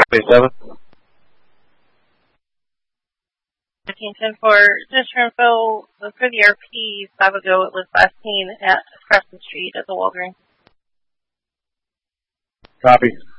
27. 1910 for just for info for the RP, 5 ago it was last seen at Crescent Street at the Walgreens. Copy.